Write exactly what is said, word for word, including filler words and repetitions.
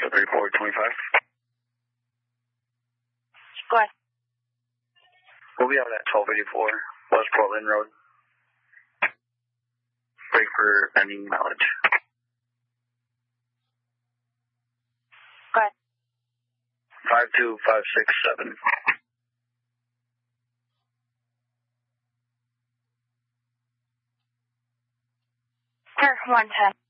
thirty-four twenty-five. Go ahead. We'll be out at twelve eighty-four West Portland Road. Break for pending mileage. Go ahead. five two five six seven. Sir, one ten.